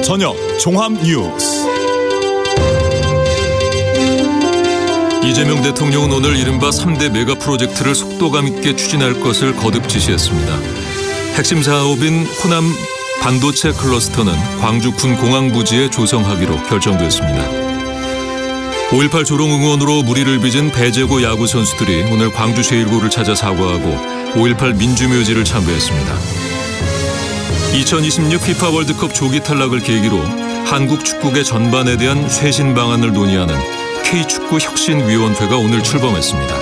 저녁 종합 뉴스. 이재명 대통령은 오늘 이른바 3대 메가 프로젝트를 속도감 있게 추진할 것을 거듭 지시했습니다. 핵심 사업인 호남 반도체 클러스터는 광주 군공항 부지에 조성하기로 결정됐습니다. 5.18 조롱응원으로 무리를 빚은 배제고 야구 선수들이 오늘 광주 제1고를 찾아 사과하고 5.18 민주묘지를 참배했습니다. 2026 피파 월드컵 조기 탈락을 계기로 한국 축구계 전반에 대한 쇄신 방안을 논의하는 K축구 혁신위원회가 오늘 출범했습니다.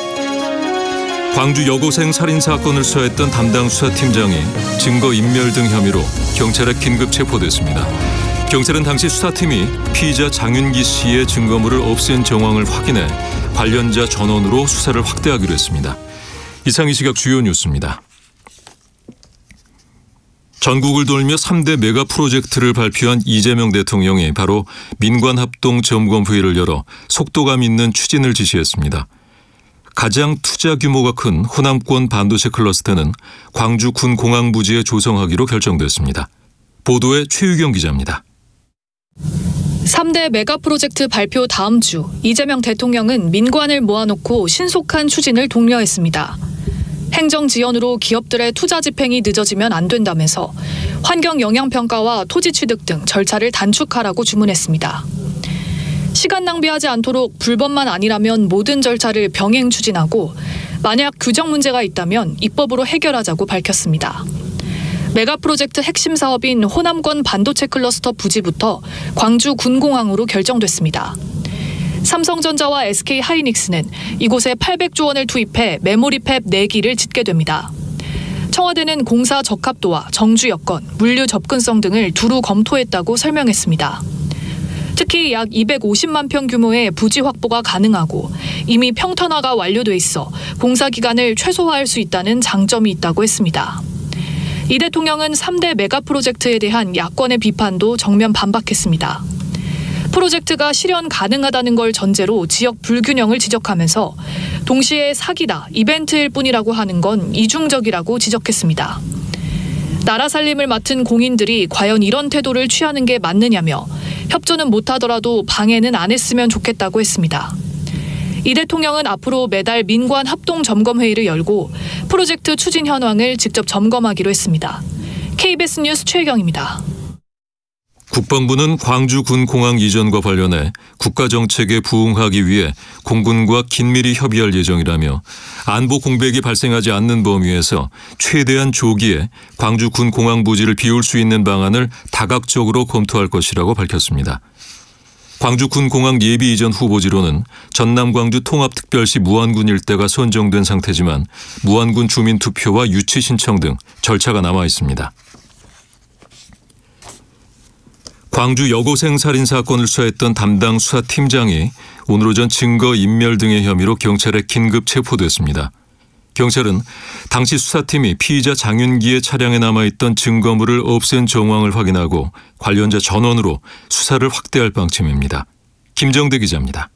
광주 여고생 살인 사건을 수사했던 담당 수사팀장이 증거인멸 등 혐의로 경찰에 긴급 체포됐습니다. 경찰은 당시 수사팀이 피의자 장윤기 씨의 증거물을 없앤 정황을 확인해 관련자 전원으로 수사를 확대하기로 했습니다. 이상 이 시각 주요 뉴스입니다. 전국을 돌며 3대 메가 프로젝트를 발표한 이재명 대통령이 바로 민관합동점검회의를 열어 속도감 있는 추진을 지시했습니다. 가장 투자 규모가 큰 호남권 반도체 클러스터는 광주 군공항 부지에 조성하기로 결정됐습니다. 보도에 최유경 기자입니다. 3대 메가 프로젝트 발표 다음 주 이재명 대통령은 민관을 모아놓고 신속한 추진을 독려했습니다. 행정 지연으로 기업들의 투자 집행이 늦어지면 안 된다면서 환경 영향 평가와 토지 취득 등 절차를 단축하라고 주문했습니다. 시간 낭비하지 않도록 불법만 아니라면 모든 절차를 병행 추진하고 만약 규정 문제가 있다면 입법으로 해결하자고 밝혔습니다. 메가 프로젝트 핵심 사업인 호남권 반도체 클러스터 부지부터 광주 군공항으로 결정됐습니다. 삼성전자와 SK하이닉스는 이곳에 800조 원을 투입해 메모리 팹 4기를 짓게 됩니다. 청와대는 공사 적합도와 정주 여건, 물류 접근성 등을 두루 검토했다고 설명했습니다. 특히 약 250만 평 규모의 부지 확보가 가능하고 이미 평탄화가 완료돼 있어 공사 기간을 최소화할 수 있다는 장점이 있다고 했습니다. 이 대통령은 3대 메가 프로젝트에 대한 야권의 비판도 정면 반박했습니다. 프로젝트가 실현 가능하다는 걸 전제로 지역 불균형을 지적하면서 동시에 사기다, 이벤트일 뿐이라고 하는 건 이중적이라고 지적했습니다. 나라 살림을 맡은 공인들이 과연 이런 태도를 취하는 게 맞느냐며 협조는 못하더라도 방해는 안 했으면 좋겠다고 했습니다. 이 대통령은 앞으로 매달 민관 합동점검회의를 열고 프로젝트 추진 현황을 직접 점검하기로 했습니다. KBS 뉴스 최경입니다. 국방부는 광주 군공항 이전과 관련해 국가정책에 부응하기 위해 공군과 긴밀히 협의할 예정이라며 안보 공백이 발생하지 않는 범위에서 최대한 조기에 광주 군공항 부지를 비울 수 있는 방안을 다각적으로 검토할 것이라고 밝혔습니다. 광주 군공항 예비 이전 후보지로는 전남 광주 통합특별시 무안군 일대가 선정된 상태지만 무안군 주민 투표와 유치 신청 등 절차가 남아 있습니다. 광주 여고생 살인 사건을 수사했던 담당 수사팀장이 오늘 오전 증거인멸 등의 혐의로 경찰에 긴급 체포됐습니다. 경찰은 당시 수사팀이 피의자 장윤기의 차량에 남아있던 증거물을 없앤 정황을 확인하고 관련자 전원으로 수사를 확대할 방침입니다. 김정대 기자입니다.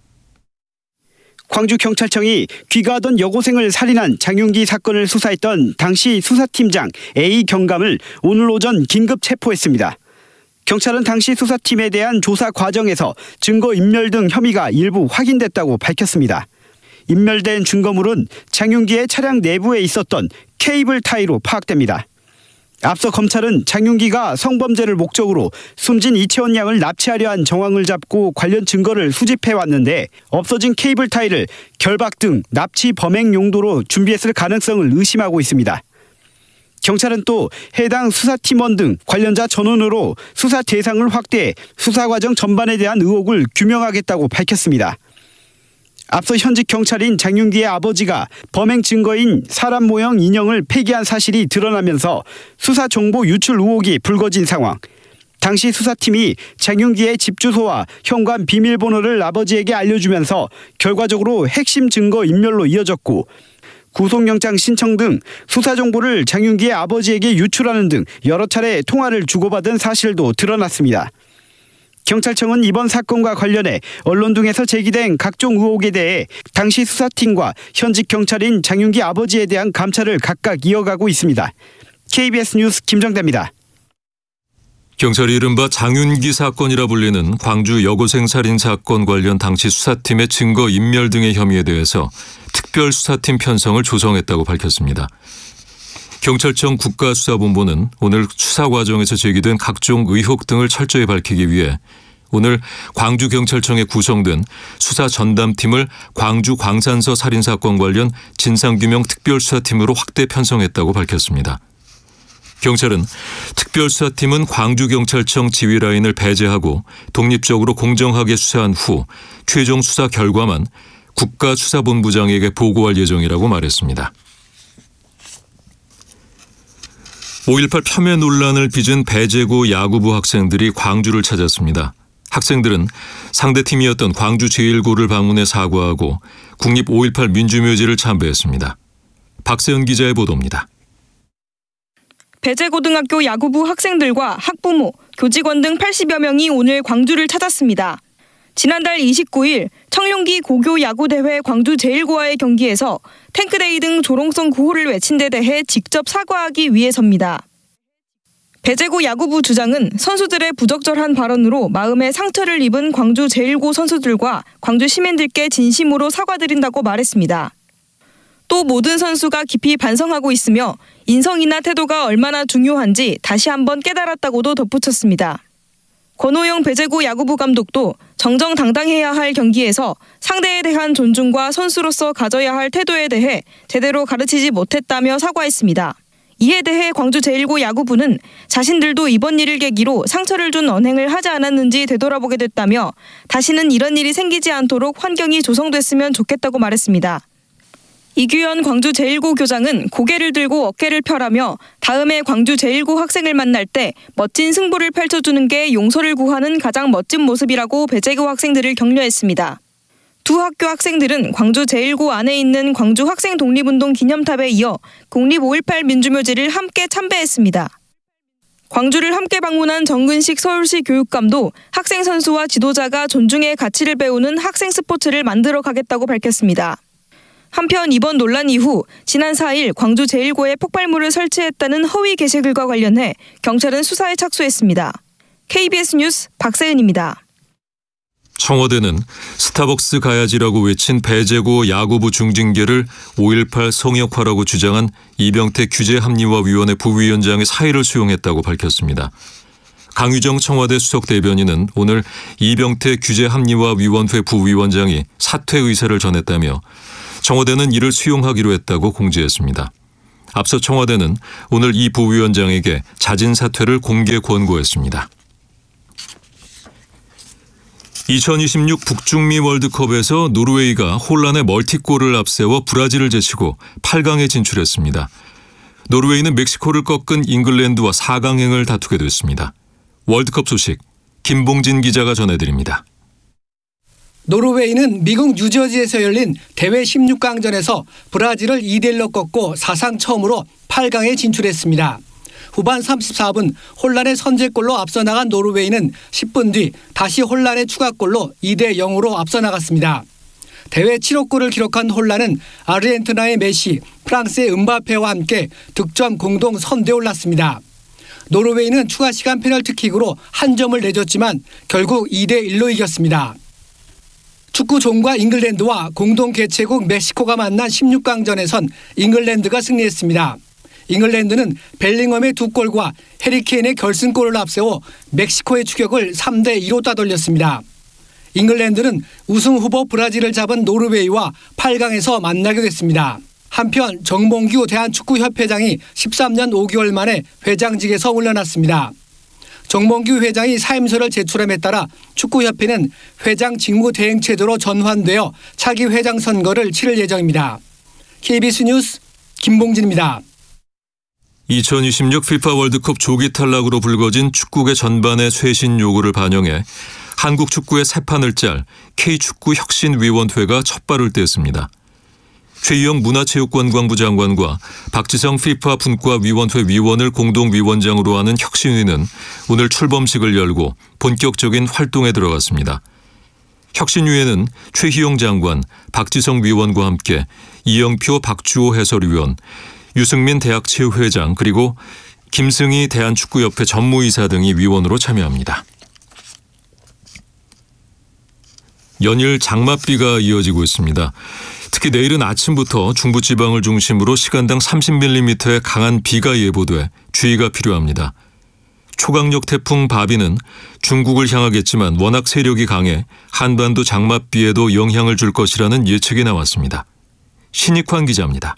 광주경찰청이 귀가하던 여고생을 살인한 장윤기 사건을 수사했던 당시 수사팀장 A 경감을 오늘 오전 긴급 체포했습니다. 경찰은 당시 수사팀에 대한 조사 과정에서 증거인멸 등 혐의가 일부 확인됐다고 밝혔습니다. 인멸된 증거물은 장윤기의 차량 내부에 있었던 케이블 타이로 파악됩니다. 앞서 검찰은 장윤기가 성범죄를 목적으로 숨진 이채원 양을 납치하려 한 정황을 잡고 관련 증거를 수집해왔는데 없어진 케이블 타이를 결박 등 납치 범행 용도로 준비했을 가능성을 의심하고 있습니다. 경찰은 또 해당 수사팀원 등 관련자 전원으로 수사 대상을 확대해 수사 과정 전반에 대한 의혹을 규명하겠다고 밝혔습니다. 앞서 현직 경찰인 장윤기의 아버지가 범행 증거인 사람 모형 인형을 폐기한 사실이 드러나면서 수사 정보 유출 의혹이 불거진 상황. 당시 수사팀이 장윤기의 집 주소와 현관 비밀번호를 아버지에게 알려주면서 결과적으로 핵심 증거 인멸로 이어졌고 구속영장 신청 등 수사 정보를 장윤기의 아버지에게 유출하는 등 여러 차례 통화를 주고받은 사실도 드러났습니다. 경찰청은 이번 사건과 관련해 언론 등에서 제기된 각종 의혹에 대해 당시 수사팀과 현직 경찰인 장윤기 아버지에 대한 감찰을 각각 이어가고 있습니다. KBS 뉴스 김정대입니다. 경찰이 이른바 장윤기 사건이라 불리는 광주 여고생 살인 사건 관련 당시 수사팀의 증거 인멸 등의 혐의에 대해서 특별수사팀 편성을 조성했다고 밝혔습니다. 경찰청 국가수사본부는 오늘 수사 과정에서 제기된 각종 의혹 등을 철저히 밝히기 위해 오늘 광주경찰청에 구성된 수사 전담팀을 광주 광산서 살인사건 관련 진상규명 특별수사팀으로 확대 편성했다고 밝혔습니다. 경찰은 특별수사팀은 광주경찰청 지휘라인을 배제하고 독립적으로 공정하게 수사한 후 최종 수사 결과만 국가수사본부장에게 보고할 예정이라고 말했습니다. 5.18 폄훼 논란을 빚은 배제고 야구부 학생들이 광주를 찾았습니다. 학생들은 상대팀이었던 광주 제1고를 방문해 사과하고 국립 5.18 민주묘지를 참배했습니다. 박세은 기자의 보도입니다. 배제고등학교 야구부 학생들과 학부모, 교직원 등 80여 명이 오늘 광주를 찾았습니다. 지난달 29일 청룡기 고교 야구대회 광주 제1고와의 경기에서 탱크데이 등 조롱성 구호를 외친 데 대해 직접 사과하기 위해서입니다. 배제고 야구부 주장은 선수들의 부적절한 발언으로 마음에 상처를 입은 광주 제1고 선수들과 광주 시민들께 진심으로 사과드린다고 말했습니다. 또 모든 선수가 깊이 반성하고 있으며 인성이나 태도가 얼마나 중요한지 다시 한번 깨달았다고도 덧붙였습니다. 권호영 배제고 야구부 감독도 정정당당해야 할 경기에서 상대에 대한 존중과 선수로서 가져야 할 태도에 대해 제대로 가르치지 못했다며 사과했습니다. 이에 대해 광주 제1고 야구부는 자신들도 이번 일을 계기로 상처를 준 언행을 하지 않았는지 되돌아보게 됐다며 다시는 이런 일이 생기지 않도록 환경이 조성됐으면 좋겠다고 말했습니다. 이규현 광주 제1고 교장은 고개를 들고 어깨를 펴라며 다음에 광주 제1고 학생을 만날 때 멋진 승부를 펼쳐주는 게 용서를 구하는 가장 멋진 모습이라고 배제고 학생들을 격려했습니다. 두 학교 학생들은 광주 제1고 안에 있는 광주 학생 독립운동 기념탑에 이어 국립 5.18 민주묘지를 함께 참배했습니다. 광주를 함께 방문한 정근식 서울시 교육감도 학생 선수와 지도자가 존중의 가치를 배우는 학생 스포츠를 만들어 가겠다고 밝혔습니다. 한편 이번 논란 이후 지난 4일 광주 제1고에 폭발물을 설치했다는 허위 게시글과 관련해 경찰은 수사에 착수했습니다. KBS 뉴스 박세은입니다. 청와대는 스타벅스 가야지라고 외친 배제고 야구부 중징계를 5.18 성역화라고 주장한 이병태 규제합리화위원회 부위원장의 사의를 수용했다고 밝혔습니다. 강유정 청와대 수석대변인은 오늘 이병태 규제합리화위원회 부위원장이 사퇴 의사를 전했다며 청와대는 이를 수용하기로 했다고 공지했습니다. 앞서 청와대는 오늘 이 부위원장에게 자진 사퇴를 공개 권고했습니다. 2026 북중미 월드컵에서 노르웨이가 혼란의 멀티골을 앞세워 브라질을 제치고 8강에 진출했습니다. 노르웨이는 멕시코를 꺾은 잉글랜드와 4강행을 다투게 됐습니다. 월드컵 소식 김봉진 기자가 전해드립니다. 노르웨이는 미국 뉴저지에서 열린 대회 16강전에서 브라질을 2대1로 꺾고 사상 처음으로 8강에 진출했습니다. 후반 34분 혼란의 선제골로 앞서 나간 노르웨이는 10분 뒤 다시 혼란의 추가골로 2대0으로 앞서 나갔습니다. 대회 7호 골을 기록한 혼란은 아르헨티나의 메시, 프랑스의 음바페와 함께 득점 공동 선두에 올랐습니다. 노르웨이는 추가 시간 페널티킥으로 한 점을 내줬지만 결국 2대1로 이겼습니다. 축구 종과 잉글랜드와 공동 개최국 멕시코가 만난 16강전에선 잉글랜드가 승리했습니다. 잉글랜드는 벨링엄의 2골과 해리케인의 결승골을 앞세워 멕시코의 추격을 3대2로 따돌렸습니다. 잉글랜드는 우승 후보 브라질을 잡은 노르웨이와 8강에서 만나게 됐습니다. 한편 정몽규 대한축구협회장이 13년 5개월 만에 회장직에서 물러났습니다. 정몽규 회장이 사임서를 제출함에 따라 축구협회는 회장 직무대행체제로 전환되어 차기 회장 선거를 치를 예정입니다. KBS 뉴스 김봉진입니다. 2026 FIFA 월드컵 조기 탈락으로 불거진 축구계 전반의 쇄신 요구를 반영해 한국 축구의 새 판을 짤 K축구 혁신위원회가 첫 발을 뗐습니다. 최희영 문화체육관광부 장관과 박지성 FIFA 분과위원회 위원을 공동위원장으로 하는 혁신위는 오늘 출범식을 열고 본격적인 활동에 들어갔습니다. 혁신위에는 최희영 장관, 박지성 위원과 함께 이영표 박주호 해설위원, 유승민 대학체육회장 그리고 김승희 대한축구협회 전무이사 등이 위원으로 참여합니다. 연일 장맛비가 이어지고 있습니다. 특히 내일은 아침부터 중부지방을 중심으로 시간당 30mm의 강한 비가 예보돼 주의가 필요합니다. 초강력 태풍 바비는 중국을 향하겠지만 워낙 세력이 강해 한반도 장맛비에도 영향을 줄 것이라는 예측이 나왔습니다. 신익환 기자입니다.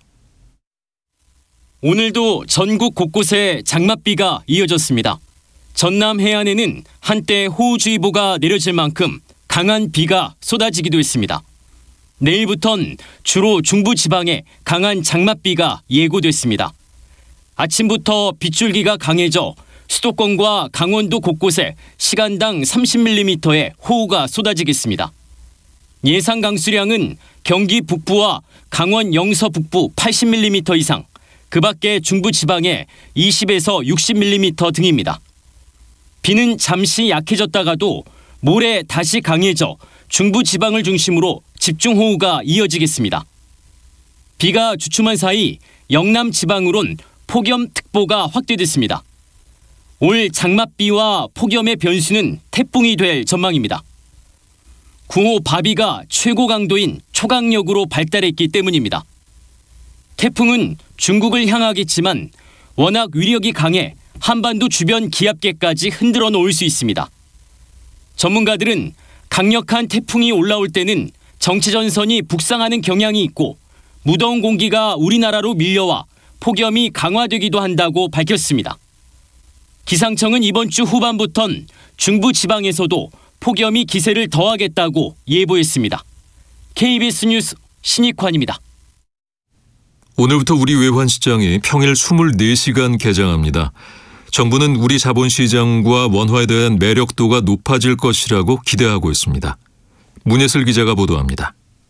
오늘도 전국 곳곳에 장맛비가 이어졌습니다. 전남 해안에는 한때 호우주의보가 내려질 만큼 강한 비가 쏟아지기도 했습니다. 내일부턴 주로 중부지방에 강한 장맛비가 예고됐습니다. 아침부터 빗줄기가 강해져 수도권과 강원도 곳곳에 시간당 30mm의 호우가 쏟아지겠습니다. 예상 강수량은 경기 북부와 강원 영서 북부 80mm 이상, 그 밖에 중부지방에 20에서 60mm 등입니다. 비는 잠시 약해졌다가도 모레 다시 강해져 중부지방을 중심으로 집중호우가 이어지겠습니다. 비가 주춤한 사이 영남 지방으론 폭염특보가 확대됐습니다. 올 장맛비와 폭염의 변수는 태풍이 될 전망입니다. 9호 바비가 최고 강도인 초강력으로 발달했기 때문입니다. 태풍은 중국을 향하겠지만 워낙 위력이 강해 한반도 주변 기압계까지 흔들어 놓을 수 있습니다. 전문가들은 강력한 태풍이 올라올 때는 정체전선이 북상하는 경향이 있고 무더운 공기가 우리나라로 밀려와 폭염이 강화되기도 한다고 밝혔습니다. 기상청은 이번 주 후반부턴 중부 지방에서도 폭염이 기세를 더하겠다고 예보했습니다. KBS 뉴스 신익환입니다. 오늘부터 우리 외환시장이 평일 24시간 개장합니다. 정부는 우리 자본시장과 원화에 대한 매력도가 높아질 것이라고 기대하고 있습니다. 문예슬 기자가 보도합니다.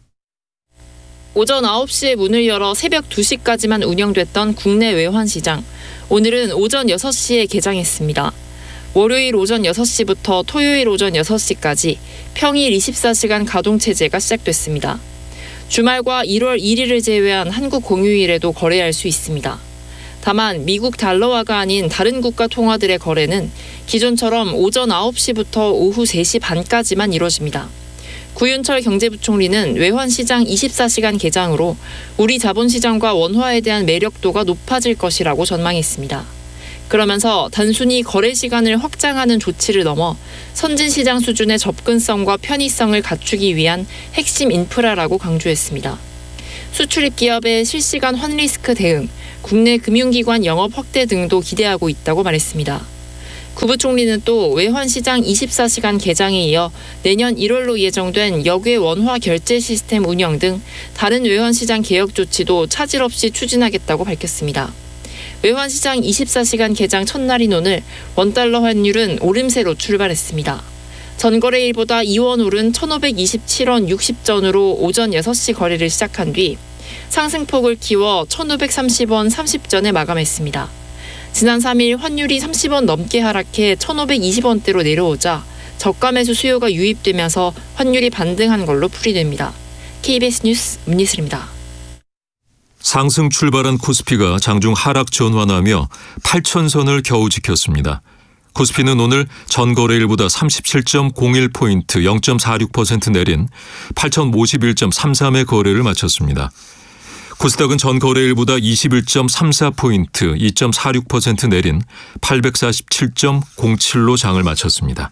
오전 9시에 문을 열어 새벽 2시까지만 운영됐던 국내 외환시장. 오늘은 오전 6시에 개장했습니다. 월요일 오전 6시부터 토요일 오전 6시까지 평일 24시간 가동체제가 시작됐습니다. 주말과 1월 1일을 제외한 한국 공휴일에도 거래할 수 있습니다. 다만 미국 달러화가 아닌 다른 국가 통화들의 거래는 기존처럼 오전 9시부터 오후 3시 반까지만 이뤄집니다. 구윤철 경제부총리는 외환시장 24시간 개장으로 우리 자본시장과 원화에 대한 매력도가 높아질 것이라고 전망했습니다. 그러면서 단순히 거래 시간을 확장하는 조치를 넘어 선진시장 수준의 접근성과 편의성을 갖추기 위한 핵심 인프라라고 강조했습니다. 수출입 기업의 실시간 환리스크 대응, 국내 금융기관 영업 확대 등도 기대하고 있다고 말했습니다. 구 부총리는 또 외환시장 24시간 개장에 이어 내년 1월로 예정된 역외 원화 결제 시스템 운영 등 다른 외환시장 개혁 조치도 차질 없이 추진하겠다고 밝혔습니다. 외환시장 24시간 개장 첫날인 오늘 원달러 환율은 오름세로 출발했습니다. 전거래일보다 2원 오른 1,527원 60전으로 오전 6시 거래를 시작한 뒤 상승폭을 키워 1,530원 30전에 마감했습니다. 지난 3일 환율이 30원 넘게 하락해 1,520원대로 내려오자 저가 매수 수요가 유입되면서 환율이 반등한 걸로 풀이됩니다. KBS 뉴스 문예슬입니다. 상승 출발한 코스피가 장중 하락 전환하며 8,000선을 겨우 지켰습니다. 코스피는 오늘 전거래일보다 37.01포인트 0.46% 내린 8,051.33의 거래를 마쳤습니다. 코스닥은 전거래일보다 21.34포인트 2.46% 내린 847.07로 장을 마쳤습니다.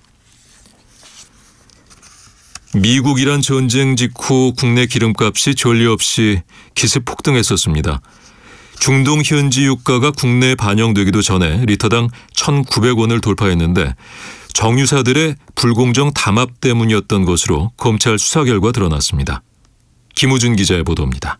미국-이란 전쟁 직후 국내 기름값이 전례 없이 기습 폭등했었습니다. 중동 현지 유가가 국내에 반영되기도 전에 리터당 1,900원을 돌파했는데 정유사들의 불공정 담합 때문이었던 것으로 검찰 수사 결과 드러났습니다. 김우준 기자의 보도입니다.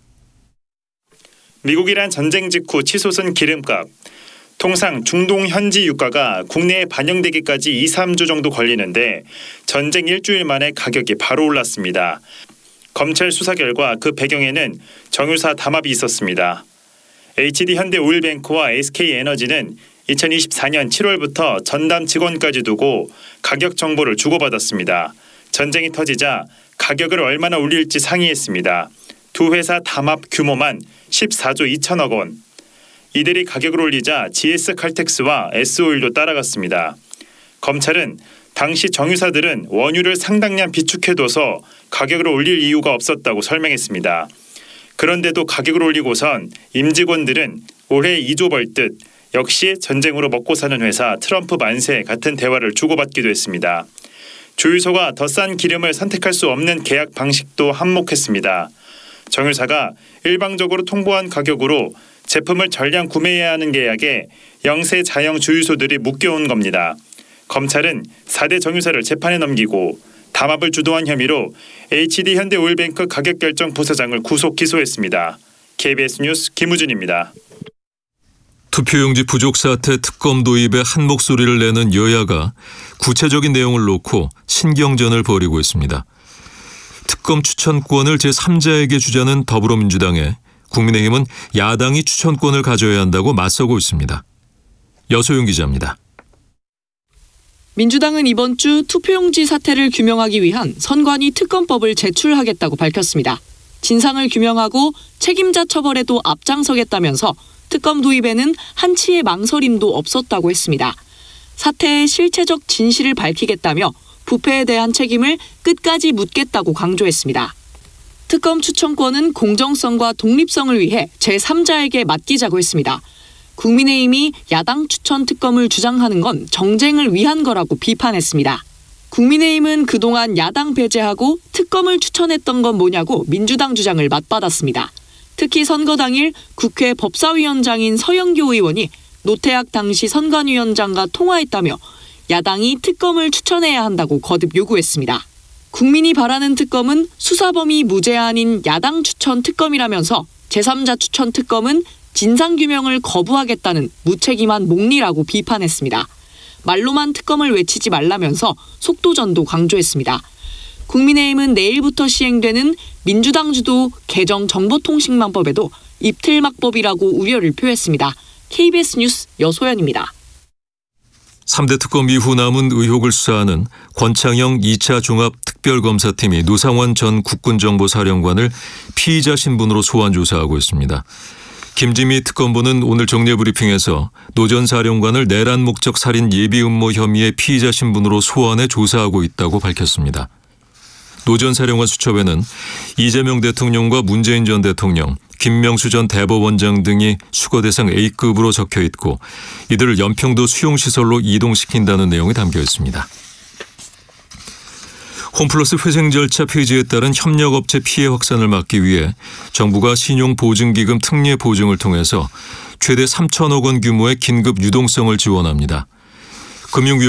미국-이란 전쟁 직후 치솟은 기름값. 통상 중동 현지 유가가 국내에 반영되기까지 2-3주 정도 걸리는데 전쟁 일주일 만에 가격이 바로 올랐습니다. 검찰 수사 결과 그 배경에는 정유사 담합이 있었습니다. HD현대오일뱅크와 SK에너지는 2024년 7월부터 전담 직원까지 두고 가격 정보를 주고받았습니다. 전쟁이 터지자 가격을 얼마나 올릴지 상의했습니다. 두 회사 담합 규모만 14조 2천억 원. 이들이 가격을 올리자 GS 칼텍스와 S-오일도 따라갔습니다. 검찰은 당시 정유사들은 원유를 상당량 비축해둬서 가격을 올릴 이유가 없었다고 설명했습니다. 그런데도 가격을 올리고선 임직원들은 올해 2조 벌듯 역시 전쟁으로 먹고 사는 회사 트럼프 만세 같은 대화를 주고받기도 했습니다. 주유소가 더 싼 기름을 선택할 수 없는 계약 방식도 한몫했습니다. 정유사가 일방적으로 통보한 가격으로 제품을 전량 구매해야 하는 계약에 영세 자영 주유소들이 묶여온 겁니다. 검찰은 4대 정유사를 재판에 넘기고 담합을 주도한 혐의로 HD 현대오일뱅크 가격결정 부서장을 구속 기소했습니다. KBS 뉴스 김우준입니다. 투표용지 부족 사태 특검 도입에 한 목소리를 내는 여야가 구체적인 내용을 놓고 신경전을 벌이고 있습니다. 특검 추천권을 제3자에게 주자는 더불어민주당에 국민의힘은 야당이 추천권을 가져야 한다고 맞서고 있습니다. 여소영 기자입니다. 민주당은 이번 주 투표용지 사태를 규명하기 위한 선관위 특검법을 제출하겠다고 밝혔습니다. 진상을 규명하고 책임자 처벌에도 앞장서겠다면서 특검 도입에는 한치의 망설임도 없었다고 했습니다. 사태의 실체적 진실을 밝히겠다며 부패에 대한 책임을 끝까지 묻겠다고 강조했습니다. 특검 추천권은 공정성과 독립성을 위해 제3자에게 맡기자고 했습니다. 국민의힘이 야당 추천 특검을 주장하는 건 정쟁을 위한 거라고 비판했습니다. 국민의힘은 그동안 야당 배제하고 특검을 추천했던 건 뭐냐고 민주당 주장을 맞받았습니다. 특히 선거 당일 국회 법사위원장인 서영교 의원이 노태악 당시 선관위원장과 통화했다며 야당이 특검을 추천해야 한다고 거듭 요구했습니다. 국민이 바라는 특검은 수사범위 무제한인 야당 추천 특검이라면서 제3자 추천 특검은 진상규명을 거부하겠다는 무책임한 목리라고 비판했습니다. 말로만 특검을 외치지 말라면서 속도전도 강조했습니다. 국민의힘은 내일부터 시행되는 민주당 주도 개정 정보통신망법에도 입틀막법이라고 우려를 표했습니다. KBS 뉴스 여소연입니다. 3대 특검 이후 남은 의혹을 수사하는 권창영 2차 종합특별검사팀이 노상원 전 국군정보사령관을 피의자 신분으로 소환 조사하고 있습니다. 김지미 특검보는 오늘 정례브리핑에서 노 전 사령관을 내란 목적 살인 예비 음모 혐의의 피의자 신분으로 소환해 조사하고 있다고 밝혔습니다. 노 전 사령관 수첩에는 이재명 대통령과 문재인 전 대통령, 김명수 전 대법원장 등이 수거 대상 A급으로 적혀 있고 이들을 연평도 수용시설로 이동시킨다는 내용이 담겨 있습니다. 홈플러스 회생 절차 폐지에 따른 협력업체 피해 확산을 막기 위해 정부가 신용보증기금 특례 보증을 통해서 최대 3천억 원 규모의 긴급 유동성을 지원합니다. 금융위원